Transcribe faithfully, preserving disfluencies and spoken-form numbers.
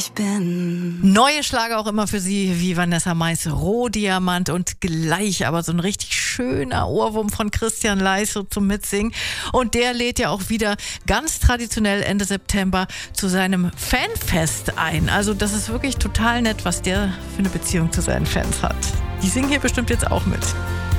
ich bin. Neue Schlager auch immer für Sie, wie Vanessa Mais, Rohdiamant und gleich aber so ein richtig schöner Ohrwurm von Christian Leissow zum Mitsingen. Und der lädt ja auch wieder ganz traditionell Ende September zu seinem Fanfest ein. Also das ist wirklich total nett, was der für eine Beziehung zu seinen Fans hat. Die singen hier bestimmt jetzt auch mit.